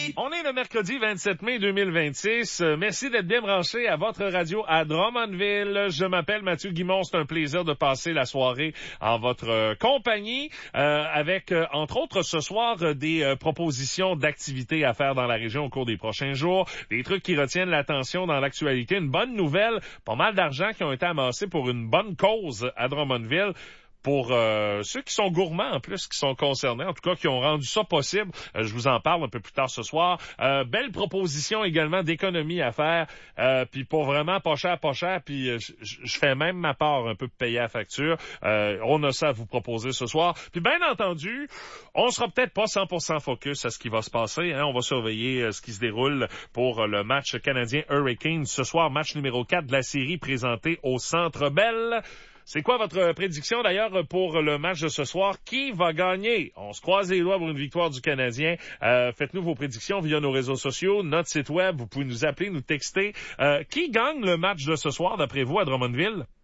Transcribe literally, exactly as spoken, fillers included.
On est le mercredi vingt-sept mai deux mille vingt-six. Euh, merci d'être bien branché à votre radio à Drummondville. Je m'appelle Mathieu Guimond. C'est un plaisir de passer la soirée en votre euh, compagnie euh, avec, euh, entre autres, ce soir, euh, des euh, propositions d'activités à faire dans la région au cours des prochains jours. Des trucs qui retiennent l'attention dans l'actualité. Une bonne nouvelle, pas mal d'argent qui ont été amassés pour une bonne cause à Drummondville. Pour euh, ceux qui sont gourmands, en plus, qui sont concernés, en tout cas, qui ont rendu ça possible. Euh, je vous en parle un peu plus tard ce soir. Euh, belle proposition également d'économie à faire. Euh, puis pour vraiment pas cher, pas cher, puis euh, je fais même ma part un peu de payer la facture. Euh, on a ça à vous proposer ce soir. Puis bien entendu, on sera peut-être pas cent pour cent focus à ce qui va se passer. Hein. On va surveiller euh, ce qui se déroule pour euh, le match canadien Hurricanes. Ce soir, match numéro quatre de la série présenté au Centre Bell. C'est quoi votre prédiction d'ailleurs pour le match de ce soir? Qui va gagner? On se croise les doigts pour une victoire du Canadien. Euh, faites-nous vos prédictions via nos réseaux sociaux, notre site web. Vous pouvez nous appeler, nous texter. Euh, qui gagne le match de ce soir d'après vous à Drummondville?